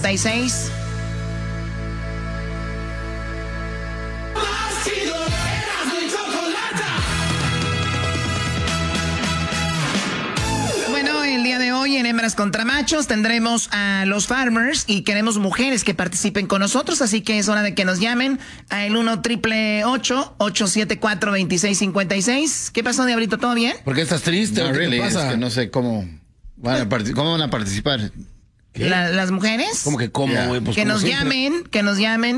56. Bueno, el día de hoy en Hembras contra Machos tendremos a los Farmers y queremos mujeres que participen con nosotros, así que es hora de que nos llamen al 1-888-874-2656. ¿Qué pasó, Diablito? ¿Todo bien? ¿Por qué estás triste? No, ¿Qué te pasa? es que no sé cómo van a participar. ¿Las mujeres? ¿Cómo que cómo, güey? Pues que como nos siempre. llamen,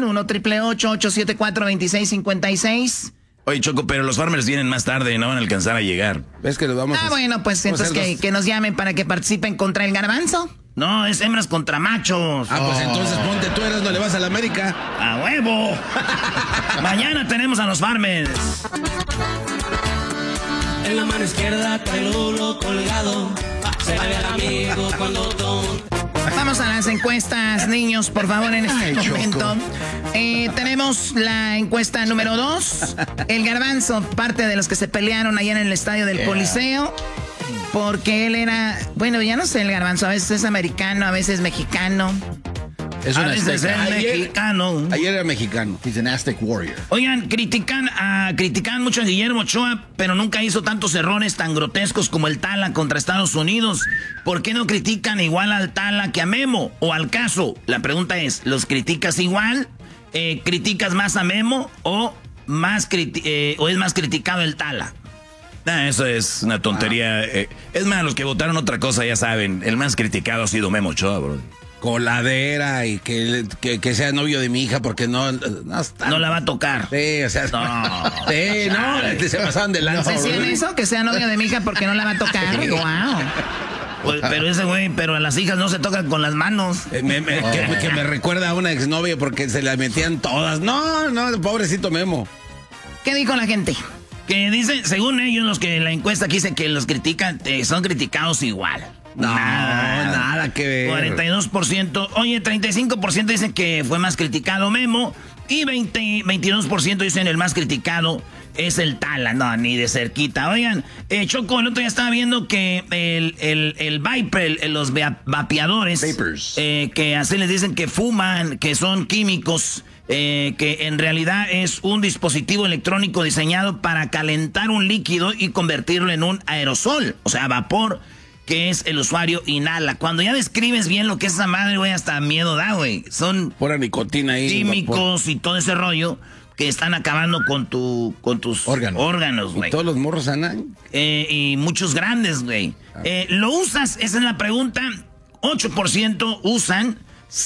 1-888-874-2656. Oye, Choco, pero los Farmers vienen más tarde y no van a alcanzar a llegar. Es que lo vamos a... Bueno, pues entonces que nos llamen para que participen contra el Garbanzo. No, es hembras contra machos. Pues entonces ponte tú, no le vas a la América. ¡A huevo! Mañana tenemos a los Farmers. En la mano izquierda trae el uno colgado. Se va al amigo cuando Vamos a las encuestas, niños, por favor, en este momento. Tenemos la encuesta número 2. El Garbanzo, parte de los que se pelearon allá en el estadio del Coliseo. Porque él era, bueno, ya no sé, el Garbanzo, a veces es americano, a veces mexicano. Es un azteca. Mexicano. Ayer era mexicano. He's an Aztec warrior. Oigan, critican mucho a Guillermo Ochoa, pero nunca hizo tantos errores tan grotescos como el Tala contra Estados Unidos. ¿Por qué no critican igual al Tala que a Memo o al Caso? La pregunta es, ¿los criticas igual? ¿Criticas más a Memo o es más criticado el Tala? Eso es una tontería. Es más, los que votaron otra cosa ya saben, el más criticado ha sido Memo Ochoa, bro. Coladera y que sea novio de mi hija porque no la va a tocar. Sí, o sea, se pasaban de lanza. ¿Decían eso? Que sea novio de mi hija porque no la va a tocar. ¡Wow! Pues, pero ese güey, pero a las hijas no se tocan con las manos. Que me recuerda a una exnovia porque se la metían todas. No, pobrecito Memo. ¿Qué dijo la gente? Que dice, según ellos, los que la encuesta aquí dicen que los critican, son criticados igual. Nada que ver. 42%. Oye, 35% dicen que fue más criticado Memo. Y 22% dicen el más criticado es el Tala. No, ni de cerquita. Oigan, Choco, el otro día estaba viendo que el Viper, los vapeadores, que así les dicen que fuman, que son químicos, que en realidad es un dispositivo electrónico diseñado para calentar un líquido y convertirlo en un aerosol, o sea, vapor, que es el usuario inhala. Cuando ya describes bien lo que es esa madre, güey, hasta miedo da, güey. Son pura nicotina ahí, químicos vapor. Y todo ese rollo que están acabando con tus órganos, güey. ¿Y todos los morros andan? Y muchos grandes, güey. ¿Lo usas? Esa es la pregunta. 8% usan,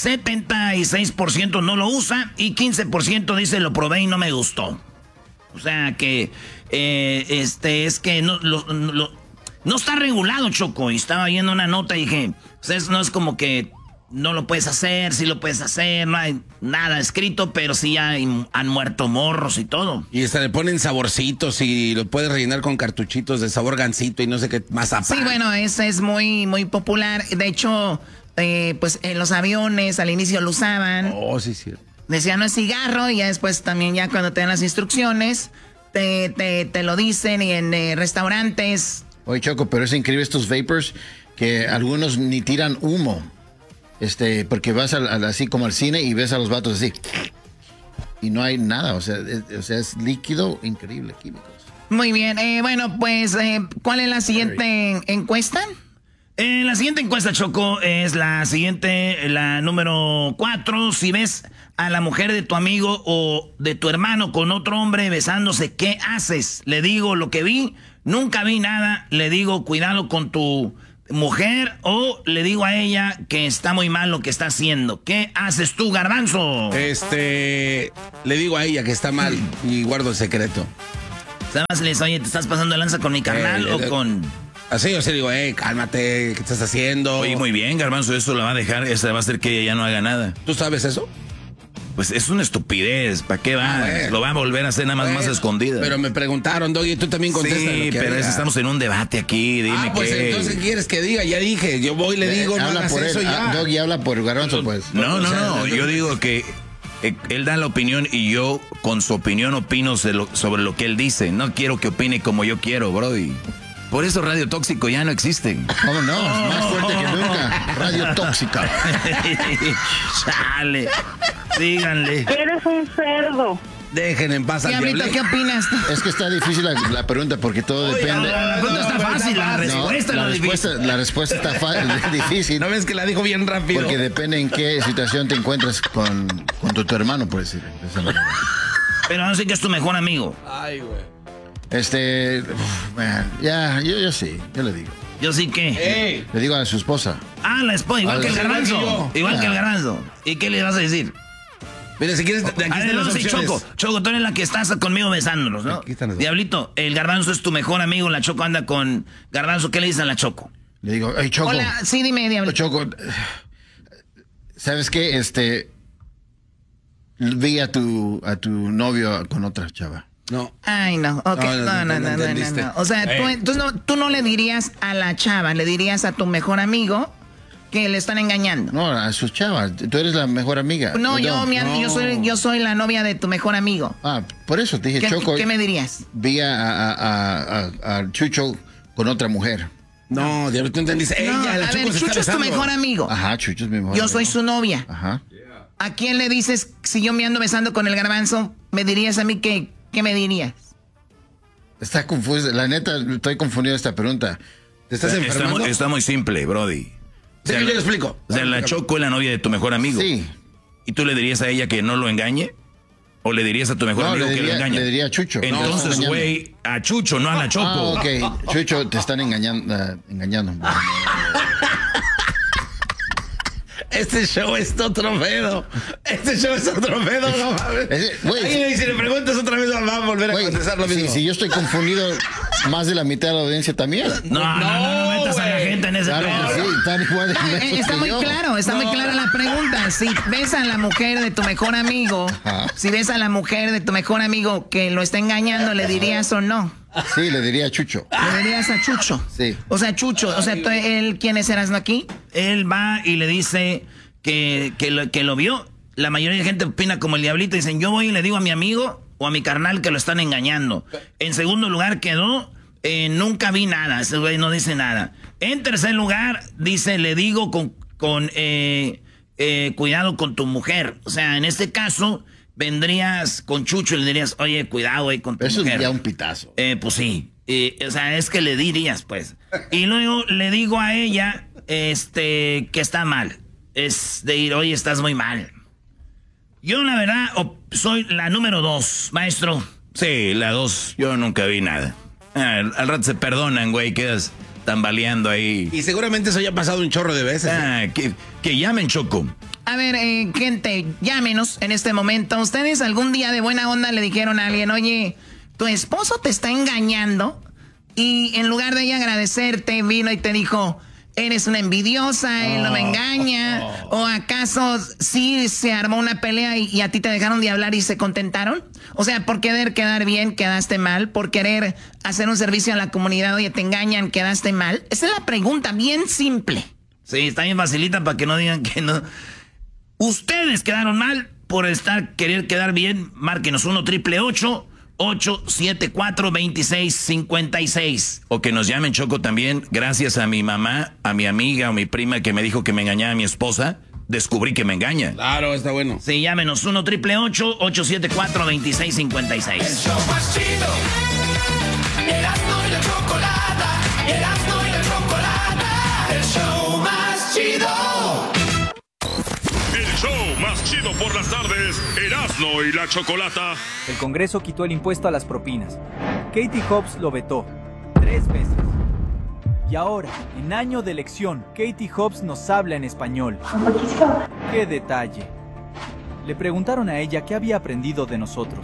76% no lo usa y 15% dice lo probé y no me gustó. O sea que es que no está regulado, Choco. Y estaba viendo una nota y dije, pues no es como que no lo puedes hacer, sí lo puedes hacer, no hay nada escrito, pero sí ya han muerto morros y todo. Y hasta le ponen saborcitos y lo puedes rellenar con cartuchitos de sabor gansito y no sé qué más. Sí, bueno, ese es muy, muy popular. De hecho, pues en los aviones al inicio lo usaban. Oh, sí, sí. Decían no es cigarro y ya después también ya cuando te dan las instrucciones te lo dicen y en restaurantes. Oye, Choco, pero es increíble estos vapors que algunos ni tiran humo. Porque vas así como al cine y ves a los vatos así. Y no hay nada, o sea, es líquido increíble, químicos. Muy bien, bueno, pues, ¿cuál es la siguiente encuesta? La siguiente encuesta, Choco, es la siguiente, la número 4. Si ves a la mujer de tu amigo o de tu hermano con otro hombre besándose, ¿qué haces? Le digo lo que vi, nunca vi nada, le digo cuidado con tu mujer o le digo a ella que está muy mal lo que está haciendo. ¿Qué haces tú, Garbanzo? Le digo a ella que está mal y guardo el secreto. Además le dices, oye, ¿te estás pasando de lanza con mi carnal o con...? Así yo se digo, cálmate, ¿qué estás haciendo? Oye, muy bien, Garbanzo, eso lo va a dejar, eso va a hacer que ella ya no haga nada. ¿Tú sabes eso? Pues es una estupidez, ¿para qué va? Lo va a volver a hacer nada más escondida. Pero me preguntaron, Doggy, tú también contestas. Sí, pero estamos en un debate aquí, dime pues qué. Entonces, ¿qué quieres que diga? Ya dije, yo voy y le digo, no hagas por eso él. ya. Doggy habla por Garbanzo, pues. No, yo digo que él da la opinión y yo con su opinión opino sobre lo que él dice. No quiero que opine como yo quiero, brody. Por eso Radio Tóxico ya no existe. ¿Cómo no? Más fuerte que nunca. Ya no existen. ¿Cómo no? Más fuerte que nunca. Radio Tóxica. Chale. Díganle. Eres un cerdo. Dejen en paz al Diablito, Diablito. ¿qué opinas? Es que está difícil la pregunta porque todo depende. La pregunta está fácil, la respuesta No, es lo difícil. la respuesta está difícil. ¿No ves que la dijo bien rápido? Porque depende en qué situación te encuentras con tu hermano, por decir de esa manera. Pero no sé que es tu mejor amigo. Ay, güey. Yo sí, yo le digo. Yo sí que. Le digo a su esposa. Ah, la esposa, igual Ah, que el sí, garbanzo. Igual que el garbanzo. ¿Y qué le vas a decir? Mira, si quieres, de aquí A ver, están las no, sí, opciones. Choco, tú eres la que estás conmigo besándonos, ¿no? Aquí están las dos. Diablito, el garbanzo es tu mejor amigo, la Choco anda con garbanzo. ¿Qué le dices a la Choco? Le digo, hey, Choco. Hola, sí, dime, Diablito. Choco, ¿sabes qué? Vi a tu novio con otra chava. No. Ay, no, ok, no. entendiste. O sea, tú no le dirías a la chava, le dirías a tu mejor amigo que le están engañando. No, a su chava. Tú eres la mejor amiga. No, yo soy la novia de tu mejor amigo. Ah, por eso te dije, Choco. ¿Qué me dirías? Vi a Chucho con otra mujer. No, Diablito, entendiste. No, Ella, la a Choco ver, se Chucho está es tu besando. mejor amigo. Ajá, Chucho es mi mejor Yo amigo. soy su novia. Ajá. ¿A quién le dices, si yo me ando besando con el garbanzo, me dirías a mí qué me dirías? Está confuso. La neta, estoy confundido esta pregunta. ¿Te estás enfermando? Está muy simple, Brody. Sí, yo le explico. O sea, la Choco es la novia de tu mejor amigo. Sí. ¿Y tú le dirías a ella que no lo engañe? ¿O le dirías a tu mejor amigo que lo engañe? Le diría a Chucho. Entonces, No, güey, a Chucho, no a la Choco. Ah, ok. Chucho, te están engañando. Este show es otro pedo. Este show es otro pedo, no mames. Güey, Ay, y si le preguntas otra vez, va a volver a Güey, contestar lo mismo. si yo estoy confundido, más de la mitad de la audiencia también. No metas a la gente en ese Claro pedo. que sí, están igual de mensos Está que muy yo. claro, está muy clara la pregunta. Si ves a la mujer de tu mejor amigo, si ves a la mujer de tu mejor amigo que lo está engañando, ¿le dirías o no? Sí, le diría a Chucho. ¿Le dirías a Chucho? Sí. O sea, Chucho, él, ¿quién es Erasmo aquí? Él va y le dice que lo vio. La mayoría de gente opina como el Diablito. Dicen, yo voy y le digo a mi amigo o a mi carnal que lo están engañando. En segundo lugar quedó, nunca vi nada. Ese güey no dice nada. En tercer lugar, dice, le digo con cuidado con tu mujer. O sea, en este caso, vendrías con Chucho y le dirías, oye, cuidado ahí con tu Eso mujer. es ya un pitazo. Pues sí. O sea, es que le dirías, pues. Y luego le digo a ella, que está mal. Es de ir, oye, estás muy mal. Yo, la verdad, soy la número 2, maestro. Sí, la 2. Yo nunca vi nada. Al rato se perdonan, güey, quedas tambaleando ahí. Y seguramente eso ya ha pasado un chorro de veces. Que llamen, Choco. A ver, gente, llámenos en este momento. ¿Ustedes algún día de buena onda le dijeron a alguien, oye, tu esposo te está engañando? Y en lugar de ella agradecerte, vino y te dijo, eres una envidiosa, él no me engaña. ¿O acaso sí se armó una pelea y a ti te dejaron de hablar y se contentaron? O sea, por querer quedar bien, quedaste mal. Por querer hacer un servicio a la comunidad, oye, te engañan, quedaste mal. Esa es la pregunta, bien simple. Sí, está bien facilita para que no digan que no. Ustedes quedaron mal por querer quedar bien. Márquenos 1-888-874-2656. O que nos llamen, Choco, también. Gracias a mi mamá, a mi amiga o mi prima que me dijo que me engañaba a mi esposa, descubrí que me engaña. Claro, está bueno. Sí, llámenos 1-888-874-2656. El show más chido. Erasmo y la Chocolata. Erasmo y la Chocolata. El show más chido. El show más chido por las tardes, Erasmo y la Chocolata. El Congreso quitó el impuesto a las propinas. Katie Hobbs lo vetó 3 veces. Y ahora, en año de elección, Katie Hobbs nos habla en español. ¡Qué detalle! Le preguntaron a ella qué había aprendido de nosotros.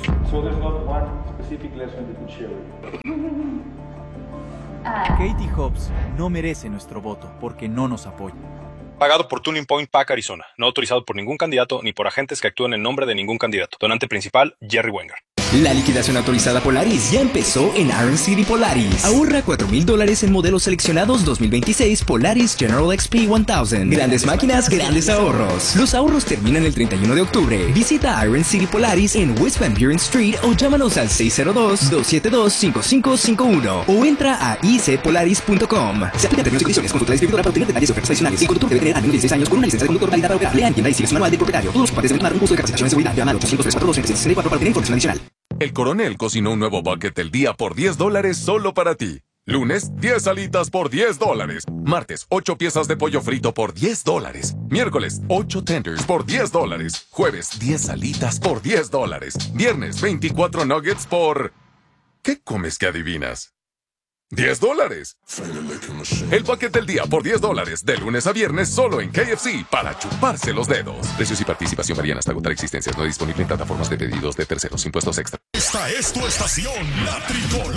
Katie Hobbs no merece nuestro voto porque no nos apoya. Pagado por Tuning Point Pack Arizona. No autorizado por ningún candidato ni por agentes que actúen en nombre de ningún candidato. Donante principal, Jerry Wenger. La liquidación autorizada Polaris ya empezó en Iron City Polaris. Ahorra $4,000 en modelos seleccionados 2026 Polaris General XP 1000. Grandes máquinas, grandes ahorros. Los ahorros terminan el 31 de octubre. Visita Iron City Polaris en West Van Buren Street o llámanos al 602-272-5551 o entra a icpolaris.com. Se aplican términos y condiciones. Consulta la distribuidora para obtener detalles y ofertas adicionales. El conductor debe tener al menos 16 años con una licencia de conductor válida para operar. Lea, entienda y siga su manual del propietario. Todos los ocupantes deben tomar un curso de capacitación de seguridad. Llama al 800-342-2764 para obtener información adicional. El Coronel cocinó un nuevo bucket del día por $10 solo para ti. Lunes, 10 alitas por $10. Martes, 8 piezas de pollo frito por $10. Miércoles, 8 tenders por $10. Jueves, 10 alitas por $10. Viernes, 24 nuggets por... ¿Qué comes que adivinas? $10. El bucket del día por $10, de lunes a viernes solo en KFC para chuparse los dedos. Precios y participación varían hasta agotar existencias. No disponible en plataformas de pedidos de terceros. Impuestos extra. Esta es tu estación, La Tricolor.